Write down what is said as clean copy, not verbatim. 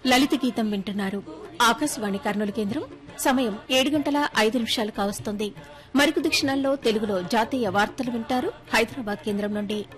లలిత గీతం వింటున్నారు. ఆకాశవాణి కర్నూలు కేంద్రం. సమయం 7:05 కావస్తోంది. మరికొద్ది క్షణాల్లో తెలుగులో జాతీయ వార్తలు వింటారు హైదరాబాద్ కేంద్రం నుండి.